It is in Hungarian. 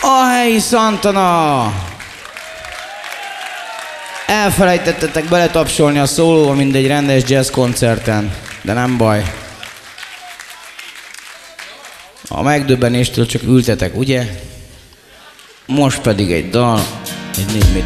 A helyi Santana! Elfelejtettetek beletapsolni a szólóba, mint egy rendes jazz koncerten, de nem baj. A megdöbbenéstől csak ültetek, ugye? Most pedig egy dal, egy 4